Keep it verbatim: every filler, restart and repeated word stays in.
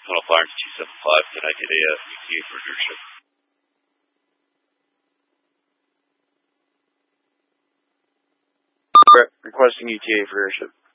Tunnel Farms two seven five, can I get a uh, E T A for inertia? Requesting E T A for airship.